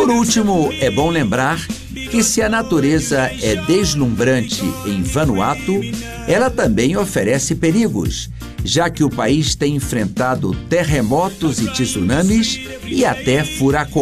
Por último, é bom lembrar que se a natureza é deslumbrante em Vanuatu, ela também oferece perigos, já que o país tem enfrentado terremotos e tsunamis e até furacões.